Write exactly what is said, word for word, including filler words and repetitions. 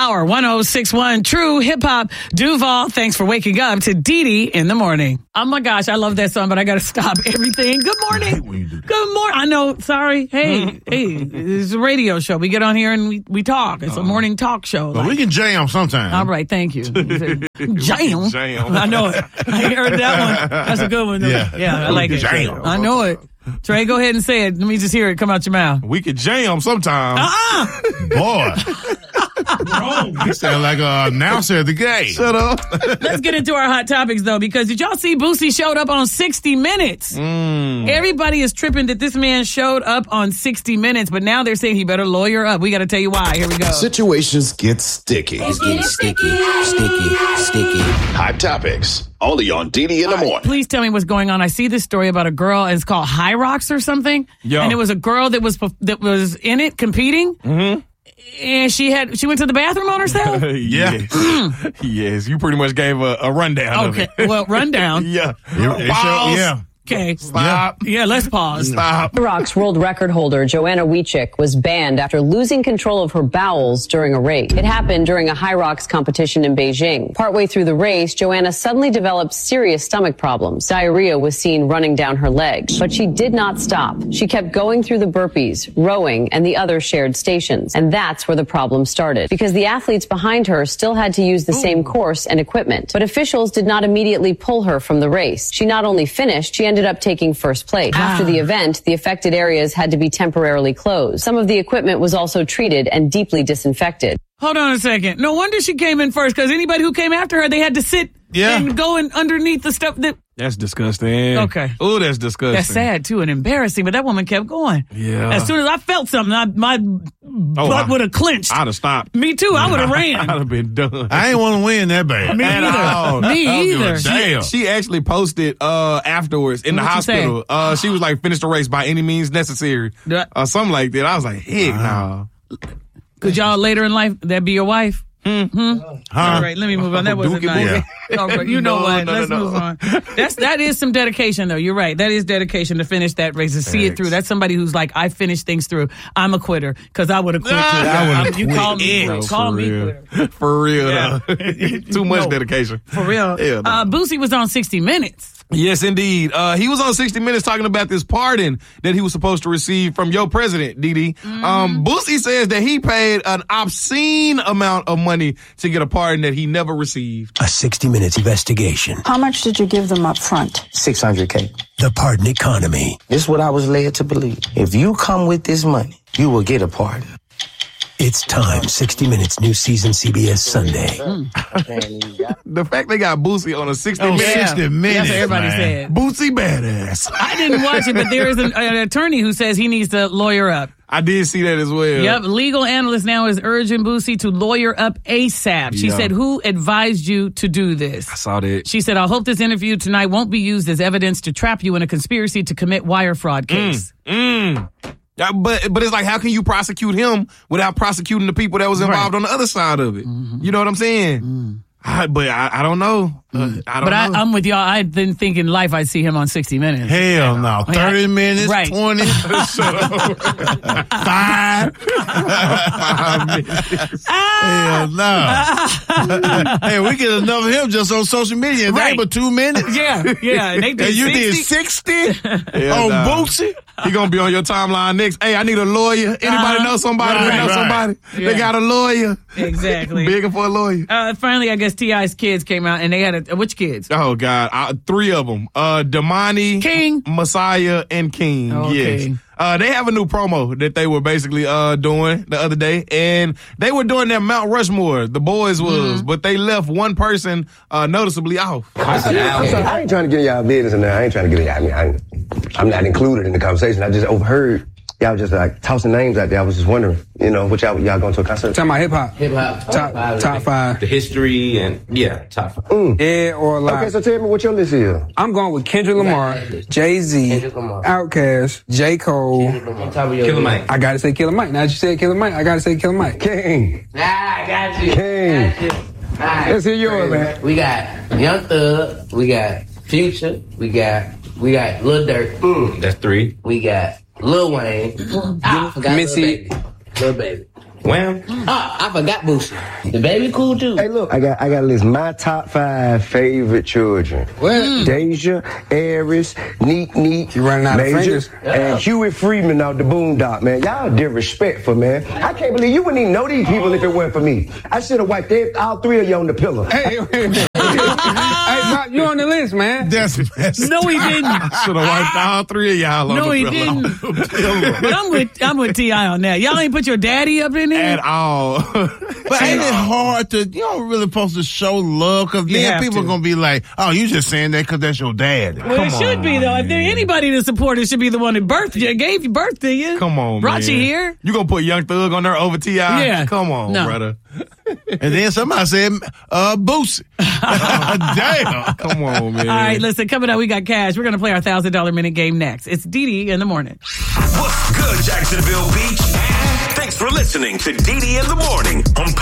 Power one oh six point one True Hip Hop. Duval, thanks for waking up to Dee Dee in the morning. Oh my gosh, I love that song, but I got to stop everything. Good morning. Good morning. I know. Sorry. Hey, hey, it's a radio show. We get on here and we, we talk. It's a morning talk show. Well, like. we can jam sometime. All right. Thank you. Jam. Jam. I know it. I heard that one. That's a good one. Yeah. Yeah, I like it. Jam. I know it. Trey, go ahead and say it. Let me just hear it come out your mouth. We could jam sometime. Ah! Boy. You sound like an announcer at the game. Shut up. Let's get into our hot topics, though, because did y'all see Boosie showed up on sixty minutes? Mm. Everybody is tripping that this man showed up on sixty minutes, but now they're saying he better lawyer up. We got to tell you why. Here we go. Situations get sticky. It's getting sticky, sticky, sticky. Hot topics. Only on Dee Dee in the morning. Please tell me what's going on. I see this story about a girl, and it's called High Rocks or something. Yo. And it was a girl that was that was in it competing. Mm-hmm. And she had she went to the bathroom on herself? yes. yes, you pretty much gave a, a rundown Okay, of it. well, rundown. yeah. It- it show- Pause. yeah. Okay. Stop. Yeah, let's pause. Stop. Rock's world record holder Joanna Wiechik was banned after losing control of her bowels during a race. It happened during a High Rocks competition in Beijing. Partway through the race, Joanna suddenly developed serious stomach problems. Diarrhea was seen running down her legs, but she did not stop. She kept going through the burpees, rowing, and the other shared stations. And that's where the problem started, because the athletes behind her still had to use the Ooh. same course and equipment. But officials did not immediately pull her from the race. She not only finished, she ended up taking first place. Ah. After the event, the affected areas had to be temporarily closed. Some of the equipment was also treated and deeply disinfected. Hold on a second. No wonder she came in first, because anybody who came after her, they had to sit Yeah. and go in underneath the stuff that... That's disgusting. Okay. Oh, that's disgusting. That's sad, too, and embarrassing, but that woman kept going. Yeah. As soon as I felt something, I, my Oh, butt I- would have clenched. I'd have stopped. Me too. I would have ran. I'd have been done. I ain't want to win that bad. Me At either. all. Me I don't give a either. damn. She actually posted uh, afterwards in the What'd she hospital. Uh, she was like, finish the race by any means necessary. Yeah. Or something like that. I was like, heck no. Could y'all later in life, that be your wife? Hmm? Huh? All right, let me move on. That wasn't Dookie nice. boogie. Oh, but you know No, what? no, Let's no, no. move on. That's that is some dedication, though. You're right. That is dedication to finish that race, to see it Thanks. through. That's somebody who's like, I finished things through. I'm a quitter, because I would have quit too. I would've You quit. call me, No, call for me real. quitter. For real, Yeah. though. Too much No. dedication. For real. Yeah, no. uh, Boosie was on sixty minutes. Yes, indeed. Uh, he was on sixty minutes talking about this pardon that he was supposed to receive from your president, Dee Dee. Mm-hmm. Um, Boosie says that he paid an obscene amount of money to get a pardon that he never received. A sixty minutes investigation. How much did you give them up front? six hundred K. The pardon economy. This is what I was led to believe. If you come with this money, you will get a pardon. It's time. sixty minutes, new season, C B S Sunday. The fact they got Boosie on a sixty Oh, minute. sixty minutes, That's what everybody man. said. Boosie badass. I didn't watch it, but there is an, an attorney who says he needs to lawyer up. I did see that as well. Yep, legal analyst now is urging Boosie to lawyer up ASAP. She Yeah. said, who advised you to do this? I saw that. She said, I hope this interview tonight won't be used as evidence to trap you in a conspiracy to commit wire fraud case. Mm. Yeah, but but it's like, how can you prosecute him without prosecuting the people that was involved Right. on the other side of it? Mm-hmm. You know what I'm saying? Mm. I, but I, I don't know. Uh, I don't But I, know. I'm with y'all. I didn't think in life I'd see him on sixty minutes. Hell no. thirty minutes, Right. twenty, five. Hell no. Hey, we get enough of him just on social media. It Right. ain't but two minutes. Yeah, yeah. And they did And you did sixty. sixty Hell on no. Boosie? He gonna be on your timeline next. Hey, I need a lawyer. Anybody Uh-huh. know somebody Right, that know right. somebody? Yeah. They got a lawyer. Exactly. Begging for a lawyer. Uh, finally, I guess T I's kids came out, and they had a, which kids? Oh God, uh, three of them. Uh, Damani, King. Messiah, and King. Okay. Yes. Uh, they have a new promo that they were basically uh doing the other day, and they were doing their Mount Rushmore. The boys was, Mm-hmm. but they left one person uh noticeably off. I'm sorry, I ain't trying to get y'all business in there. I ain't trying to get y'all. I mean, I ain't, I'm not included in the conversation. I just overheard y'all just like tossing names out there. I was just wondering, you know, what y'all y'all going to a concert? Talking about hip hop. Hip hop. Top five, top five. The history and yeah, top five. Mm. Yeah, or like. Okay, so tell me what your list is. I'm going with Kendrick Lamar, Jay Z, Kendrick Lamar. Outkast, J Cole. On top of your Killer list. Mike. I gotta say Killer Mike. Now that you said Killer Mike, I gotta say Killer Mike. King. Nah, I got you. King. Got you. All right. Let's hear yours, man. We got Young Thug. We got Future. We got we got Lil Durk. Mm. That's three. We got Lil Wayne. I forgot Missy. Lil Baby. Lil Baby. Wham. Ah, I forgot Boosie. The baby cool too. Hey, look, I got I got to list my top five favorite children. What? Mm. Deja, Aries, Neek Neek, You running out of Major, fingers? and Hewitt Freeman out the Boondock, man. Y'all disrespectful, man. I can't believe you wouldn't even know these people if it weren't for me. I should have wiped every, all three of you on the pillow. Hey, wait a minute. Hey, Pop, you on the list, man. That's messed No, he didn't. Should have wiped all three of y'all on No, the he pillow. didn't. But I'm with I'm with T I on that. Y'all ain't put your daddy up in there At all. But ain't it hard to, you don't really supposed to show love because You then have people to. going to be like, oh, you just saying that because that's your dad. Well, it should be, though. If there anybody to support, it should be the one that birthed you, gave you birth to you. Come on, Brought man. you here. You gonna put Young Thug on there over T I? Yeah. Come on, No. brother. And then somebody said, uh, Boosie. Damn. Come on, man. All right, listen, coming up, we got cash. We're going to play our one thousand dollars minute game next. It's Dee Dee in the morning. What's good, Jacksonville Beach? Thanks for listening to Dee Dee in the morning on